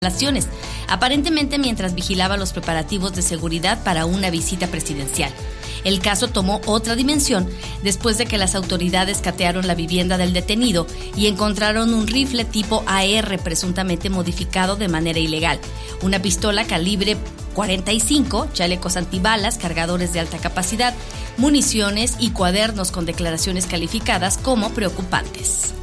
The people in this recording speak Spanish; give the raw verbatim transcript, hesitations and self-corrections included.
instalaciones, aparentemente mientras vigilaba los preparativos de seguridad para una visita presidencial. El caso tomó otra dimensión después de que las autoridades catearon la vivienda del detenido y encontraron un rifle tipo A R presuntamente modificado de manera ilegal, una pistola calibre cuarenta y cinco, chalecos antibalas, cargadores de alta capacidad, municiones y cuadernos con declaraciones calificadas como preocupantes.